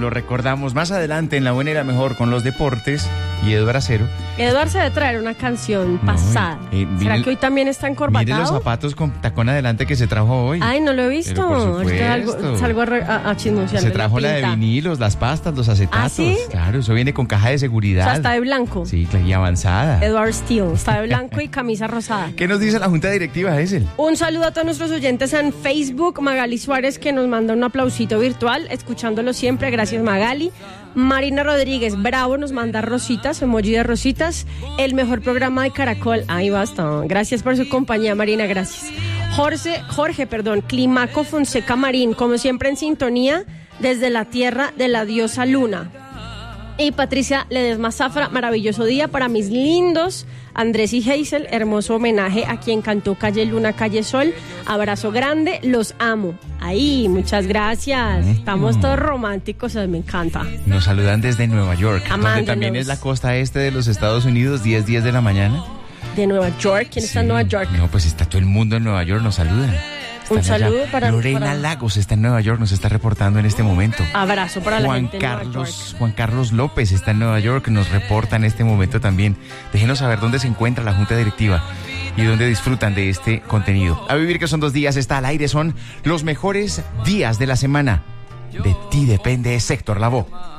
lo recordamos más adelante en La Buena y la Mejor con los deportes y Eduardo Acero. Eduardo se debe traer una canción pasada. ¿Será que hoy también está encorbatado? Mire los zapatos con tacón adelante que se trajo hoy. Ay, no lo he visto. Ahorita salgo a chismosear. Se trajo la de vinilos, las pastas, los acetatos. ¿Ah, sí? Claro, eso viene con caja de seguridad. O sea, está de blanco. Sí, y avanzada. Edward Steele, está de blanco y camisa rosada. ¿Qué nos dice la Junta Directiva, Esel? Un saludo a todos nuestros oyentes en Facebook. Magali Suárez, que nos manda un aplausito virtual, escuchándolo siempre. Gracias, Magali. Marina Rodríguez, bravo, nos manda rositas, emoji de rositas. El mejor programa de Caracol. Ahí basta. Gracias por su compañía, Marina, gracias. Jorge, Climaco Fonseca Marín, como siempre en sintonía, desde la tierra de la diosa Luna. Y Patricia Ledesma Zafra, maravilloso día para mis lindos Andrés y Hazel, hermoso homenaje a quien cantó Calle Luna, Calle Sol. Abrazo grande, los amo. Ahí, muchas gracias. Estamos todos románticos, me encanta. Nos saludan desde Nueva York, Amándonos. donde también es la costa este de los Estados Unidos, 10 de la mañana. ¿De Nueva York? ¿Quién está en Nueva York? No, pues está todo el mundo en Nueva York, nos saludan. Un saludo para Lorena Lagos está en Nueva York, nos está reportando en este momento. Abrazo para la gente de Nueva York. Juan Carlos López está en Nueva York, nos reporta en este momento también. Déjenos saber dónde se encuentra la Junta Directiva y dónde disfrutan de este contenido. A vivir que son 2 días, está al aire, son los mejores días de la semana. De ti depende, Héctor Lavoe.